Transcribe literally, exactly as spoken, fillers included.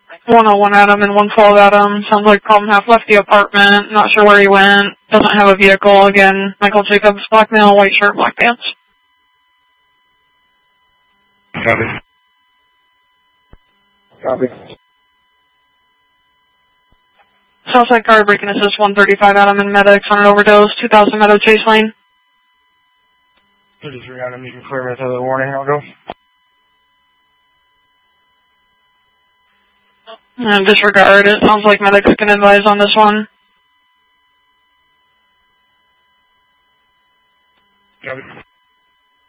one oh one Adam and one twelve Adam. Sounds like problem half left the apartment. Not sure where he went. Doesn't have a vehicle. Again, Michael Jacobs, black male, white shirt, black pants. Copy. Copy. Southside car, breaking assist one thirty-five Adam and medics on an overdose, two thousand Meadow Chase Lane. thirty-three Adam, you can clear me to the warning, I'll go. Uh, disregard, it sounds like medics can advise on this one.